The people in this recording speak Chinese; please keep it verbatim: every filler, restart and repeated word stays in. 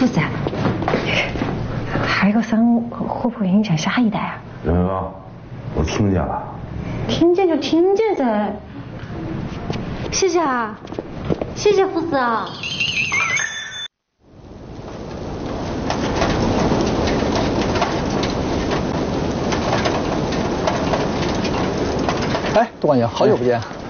副子，还有个声会不会影响下一代啊？ 圆圆，我听见了。 听见就听见噻。谢谢啊，谢谢副子啊。 哎，杜管家，好久不见。